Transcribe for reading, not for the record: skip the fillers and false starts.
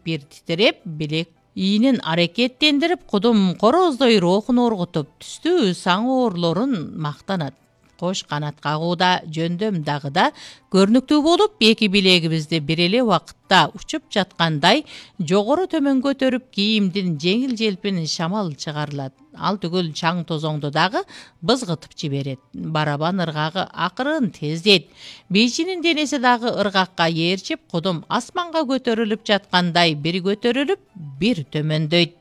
бир титиреп, билек ийинин аракеттендирип, кудум короздой рухун оргутуп, түстүү саң оорлорун мактанат. Кош канат кагууда жөндөм дагы да көрүнүктүү болуп, эки билегибизди бир эле убакытта учуп жаткандай жогору төмөн көтөрүп, кийимдин жеңил желпин шамал чыгарылат. Ал түгүл чаң тозоңду дагы бызгытып жиберет. Барабан ыргагы акырын тездейт. Бейчинин денеси дагы ыргакка ээрчип, кудум асманга көтөрүлүп жаткандай бир көтөрүлүп, бир төмөндөйт.